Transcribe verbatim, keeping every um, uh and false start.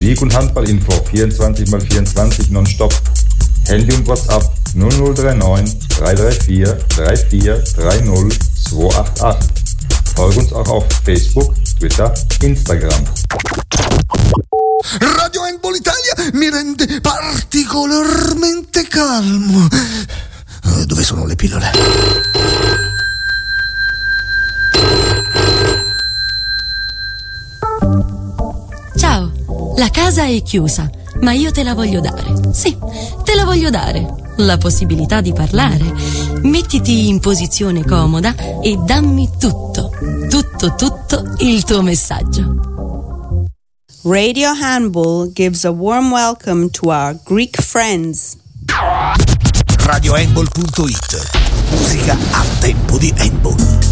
Musik und Handballinfo vierundzwanzig mal vierundzwanzig nonstop. Handy und WhatsApp null null drei neun drei drei vier drei vier drei null zwei acht acht. Folge uns auch auf Facebook, Twitter, Instagram. Radio Handball Italia mi rende particolarmente calmo. Dove sono le pillole? Ciao, la casa è chiusa, ma io te la voglio dare. Sì, te la voglio dare. La possibilità di parlare. Mettiti in posizione comoda e dammi tutto, tutto, tutto il tuo messaggio. Radio Handball gives a warm welcome to our Greek friends. radio handball punto it. Musica a tempo di handball.